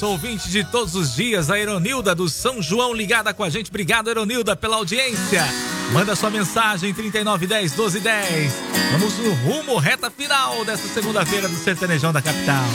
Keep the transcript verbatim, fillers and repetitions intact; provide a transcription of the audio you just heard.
Ouvinte de todos os dias, a Eronilda do São João ligada com a gente. Obrigado, Eronilda, pela audiência. Manda sua mensagem trinta e nove dez, doze dez. Vamos no rumo, reta final dessa segunda-feira do Sertanejão da Capital.